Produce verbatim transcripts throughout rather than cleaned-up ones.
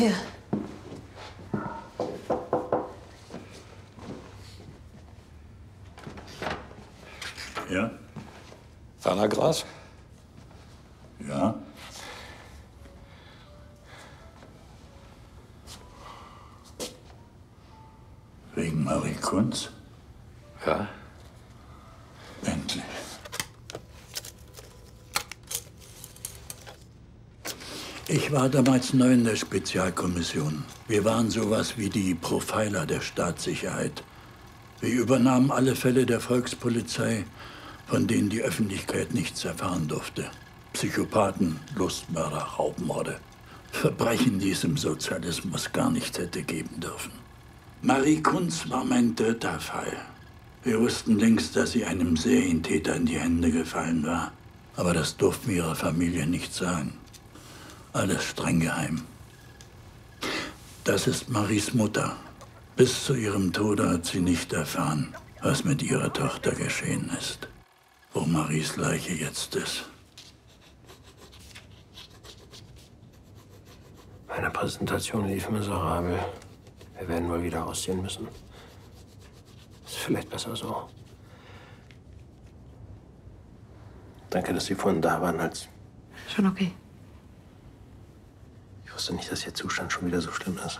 Hier. Ja? Werner Gras? Ja? Wegen Marie Kunz? Ja. Endlich. Ich war damals neu in der Spezialkommission. Wir waren sowas wie die Profiler der Staatssicherheit. Wir übernahmen alle Fälle der Volkspolizei, von denen die Öffentlichkeit nichts erfahren durfte. Psychopathen, Lustmörder, Raubmorde. Verbrechen, die es im Sozialismus gar nicht hätte geben dürfen. Marie Kunz war mein dritter Fall. Wir wussten längst, dass sie einem Serientäter in die Hände gefallen war. Aber das durften wir ihrer Familie nicht sagen. Alles streng geheim. Das ist Maries Mutter. Bis zu ihrem Tode hat sie nicht erfahren, was mit ihrer Tochter geschehen ist. Wo Maries Leiche jetzt ist. Meine Präsentation lief miserabel. Wir werden wohl wieder ausziehen müssen. Ist vielleicht besser so. Danke, dass Sie vorhin da waren, als... Schon okay. Ich wusste nicht, dass Ihr Zustand schon wieder so schlimm ist.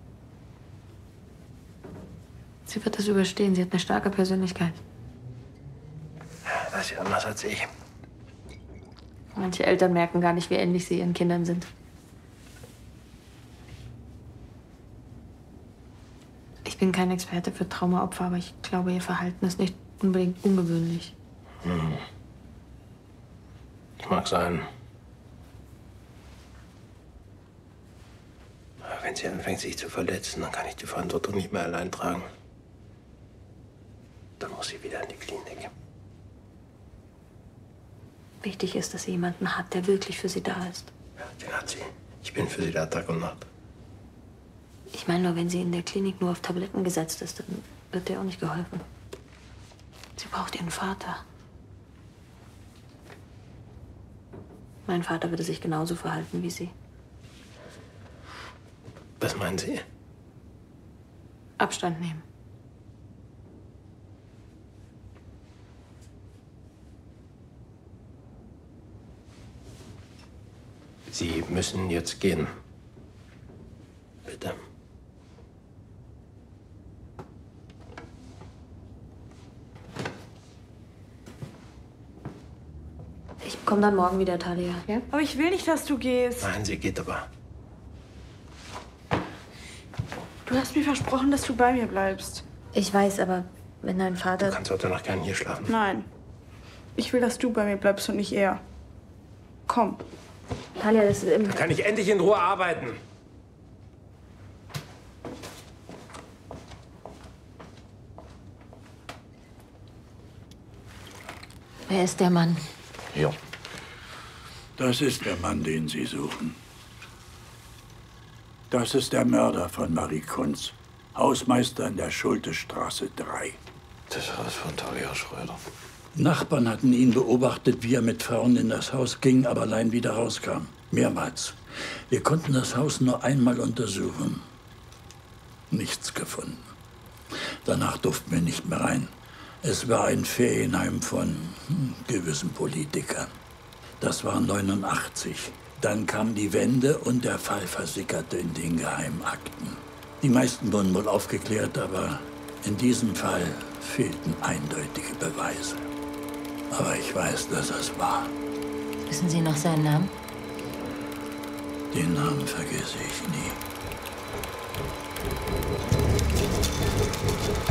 Sie wird das überstehen. Sie hat eine starke Persönlichkeit. Das ist ja anders als ich. Manche Eltern merken gar nicht, wie ähnlich sie ihren Kindern sind. Ich bin kein Experte für Traumaopfer, aber ich glaube, ihr Verhalten ist nicht unbedingt ungewöhnlich. Hm. Das mag sein. Aber wenn sie anfängt, sich zu verletzen, dann kann ich die Verantwortung nicht mehr allein tragen. Dann muss sie wieder in die Klinik. Wichtig ist, dass sie jemanden hat, der wirklich für sie da ist. Ja, den hat sie. Ich bin für sie da Tag und Nacht. Ich meine nur, wenn sie in der Klinik nur auf Tabletten gesetzt ist, dann wird ihr auch nicht geholfen. Sie braucht ihren Vater. Mein Vater würde sich genauso verhalten wie sie. Was meinen Sie? Abstand nehmen. Sie müssen jetzt gehen. Bitte. Ich komme dann morgen wieder, Talia. Ja? Aber ich will nicht, dass du gehst. Nein, sie geht aber. Du hast mir versprochen, dass du bei mir bleibst. Ich weiß, aber wenn dein Vater... Du kannst heute Nacht gerne hier schlafen. Nein. Ich will, dass du bei mir bleibst und nicht er. Komm. Talia, das ist im... Kann ich endlich in Ruhe arbeiten? Wer ist der Mann? Ja. Das ist der Mann, den Sie suchen. Das ist der Mörder von Marie Kunz. Hausmeister in der Schultestraße drei. Das Haus von Talia Schröder. Nachbarn hatten ihn beobachtet, wie er mit Frauen in das Haus ging, aber allein wieder rauskam. Mehrmals. Wir konnten das Haus nur einmal untersuchen. Nichts gefunden. Danach durften wir nicht mehr rein. Es war ein Ferienheim von hm, gewissen Politikern. Das war neunundachtzig. Dann kam die Wende und der Fall versickerte in den Geheimakten. Die meisten wurden wohl aufgeklärt, aber in diesem Fall fehlten eindeutige Beweise. Aber ich weiß, dass es war. Wissen Sie noch seinen Namen? Den Namen vergesse ich nie.